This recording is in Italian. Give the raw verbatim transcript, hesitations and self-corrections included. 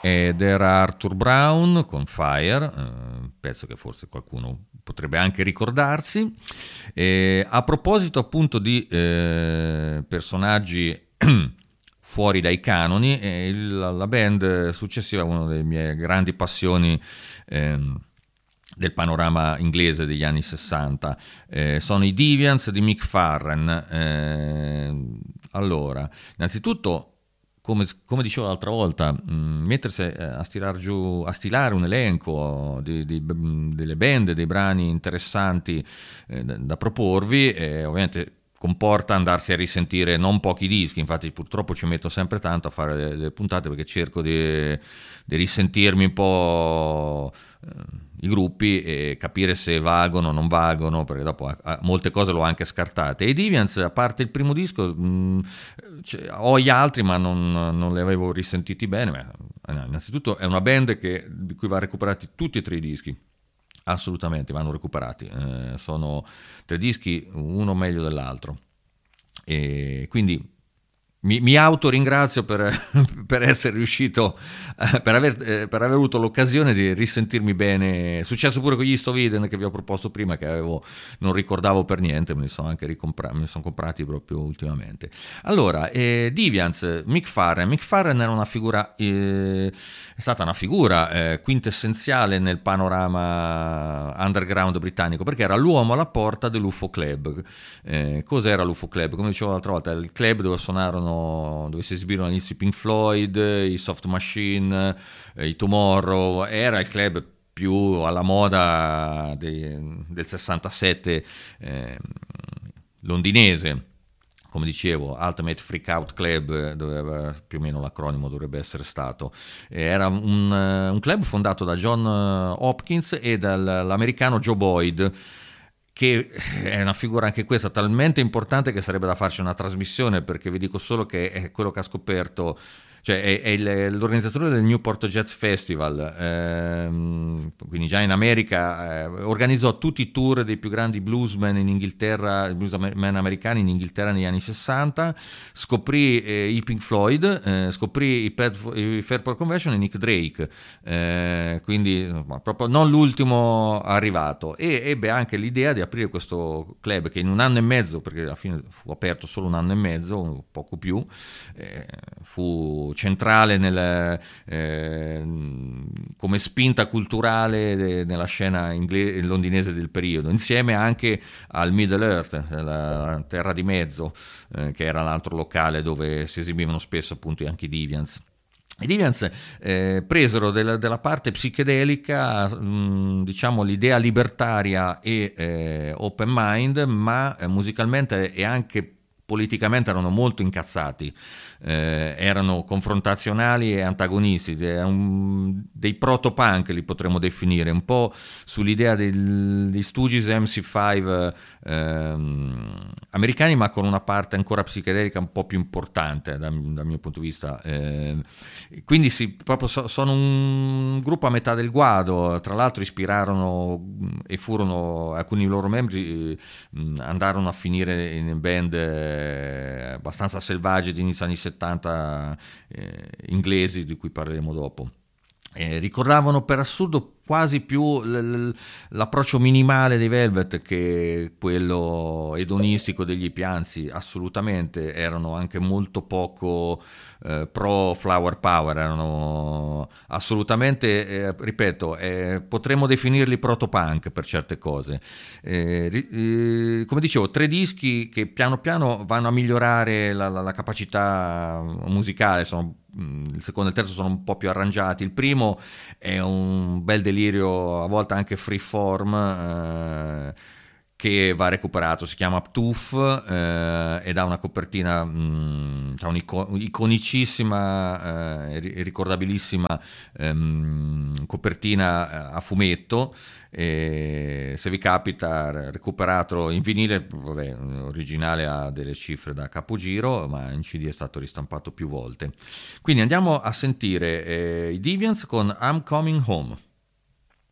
ed era Arthur Brown con Fire, eh, pezzo che forse qualcuno potrebbe anche ricordarsi. E a proposito appunto di eh, personaggi fuori dai canoni, eh, il, la band successiva è una delle mie grandi passioni ehm, del panorama inglese degli anni sessanta, eh, sono i Deviants di Mick Farren. Eh, allora, innanzitutto, come, come dicevo l'altra volta, mh, mettersi a stilare giù, a stilare un elenco di, di, delle band, dei brani interessanti eh, da, da proporvi, eh, ovviamente comporta andarsi a risentire non pochi dischi. Infatti purtroppo ci metto sempre tanto a fare le, le puntate, perché cerco di, di risentirmi un po' eh, i gruppi e capire se valgono o non valgono, perché dopo a, molte cose l'ho anche scartate. E i Deviants, a parte il primo disco, mh, cioè, ho gli altri ma non, non li avevo risentiti bene. Ma, no, innanzitutto è una band che, di cui va recuperati tutti e tre i dischi, assolutamente vanno recuperati, eh, sono tre dischi, uno meglio dell'altro, e quindi mi, mi autoringrazio per, per essere riuscito, eh, per, aver, eh, per aver avuto l'occasione di risentirmi bene. È successo pure con gli Stoviden che vi ho proposto prima, che avevo, non ricordavo per niente, me li sono anche ricomprati, me li sono comprati proprio ultimamente. Allora, eh, Deviants, Mick Farren. Mick Farren era una figura, eh, è stata una figura eh, quintessenziale nel panorama underground britannico, perché era l'uomo alla porta dell'U F O Club. Eh, cos'era l'U F O Club? Come dicevo l'altra volta, il club dove suonarono, dove si esibirono all'inizio i Pink Floyd, i Soft Machine, eh, i Tomorrow. Era il club più alla moda de, del sessantasette eh, londinese, come dicevo, Ultimate Freak Out Club, dove più o meno l'acronimo dovrebbe essere stato. Era un, un club fondato da John Hopkins e dall'americano Joe Boyd, che è una figura anche questa talmente importante che sarebbe da farci una trasmissione, perché vi dico solo che è quello che ha scoperto, cioè è, è il, l'organizzatore del Newport Jazz Festival, ehm, quindi già in America eh, organizzò tutti i tour dei più grandi bluesmen in Inghilterra, i bluesmen americani in Inghilterra negli anni sessanta, scoprì eh, i Pink Floyd, eh, scoprì i, Pet, i Fairport Convention e Nick Drake, eh, quindi proprio non l'ultimo arrivato, e ebbe anche l'idea di aprire questo club che in un anno e mezzo, perché alla fine fu aperto solo un anno e mezzo, poco più, eh, fu centrale nel, eh, come spinta culturale de, nella scena inglese, londinese del periodo, insieme anche al Middle Earth, la terra di mezzo, eh, che era l'altro locale dove si esibivano spesso appunto anche i Deviants. I Deviants eh, presero del, della parte psichedelica, mh, diciamo l'idea libertaria e eh, open mind, ma eh, musicalmente e anche politicamente erano molto incazzati, eh, erano confrontazionali e antagonisti, un, dei proto-punk li potremmo definire, un po' sull'idea del, dei Stooges M C cinque ehm, americani, ma con una parte ancora psichedelica un po' più importante dal, dal mio punto di vista. Eh, quindi sì, proprio so, sono un gruppo a metà del guado, tra l'altro ispirarono e furono, alcuni loro membri eh, andarono a finire in band eh, abbastanza selvaggi di inizio anni settanta eh, inglesi, di cui parleremo dopo. Eh, ricordavano per assurdo quasi più l- l- l'approccio minimale dei Velvet che quello edonistico degli hippie, anzi assolutamente erano anche molto poco eh, pro flower power, erano assolutamente, eh, ripeto, eh, potremmo definirli proto-punk per certe cose. Eh, eh, come dicevo, tre dischi che piano piano vanno a migliorare la, la, la capacità musicale, sono il secondo e il terzo sono un po' più arrangiati, il primo è un bel delirio, a volte anche freeform, eh, che va recuperato, si chiama Ptuf eh, ed ha una copertina, mh, ha un'iconicissima e eh, ricordabilissima ehm, copertina a fumetto. E se vi capita, recuperatelo in vinile, vabbè, originale ha delle cifre da capogiro, ma in C D è stato ristampato più volte. Quindi andiamo a sentire eh, i Deviants con I'm Coming Home.